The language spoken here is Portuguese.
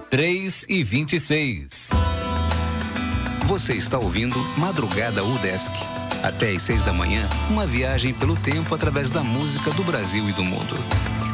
3h26. Você está ouvindo Madrugada UDESC. Até às 6 da manhã, uma viagem pelo tempo através da música do Brasil e do mundo.